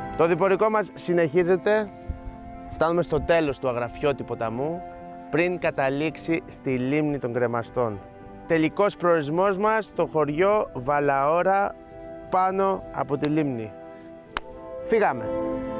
Το διπορικό μας συνεχίζεται. Φτάνουμε στο τέλος του Αγραφιώτη ποταμού, πριν καταλήξει στη λίμνη των Κρεμαστών. Τελικός προορισμός μας στο χωριό Βαλαώρα, πάνω από τη λίμνη. Φύγαμε!